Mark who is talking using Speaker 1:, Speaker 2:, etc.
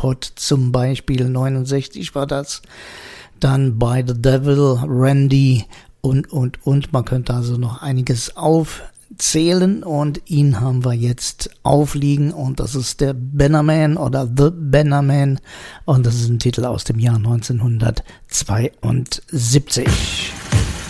Speaker 1: Pot zum Beispiel, 69 war das. Dann By the Devil, Randy und. Man könnte also noch einiges aufzählen und ihn haben wir jetzt aufliegen und das ist der Bannerman oder The Bannerman und das ist ein Titel aus dem Jahr 1972.